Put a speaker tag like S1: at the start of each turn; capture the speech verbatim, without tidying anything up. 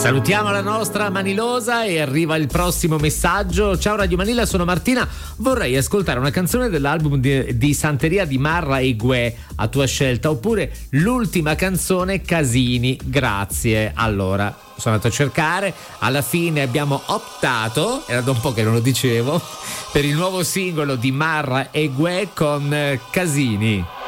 S1: Salutiamo la nostra Manilosa e arriva il prossimo messaggio. Ciao Radio Manila, sono Martina, vorrei ascoltare una canzone dell'album di, di Santeria di Marra e Guè a tua scelta, oppure l'ultima canzone Casini, grazie. Allora sono andato a cercare, alla fine abbiamo optato, era da un po' che non lo dicevo, per il nuovo singolo di Marra e Guè con Casini.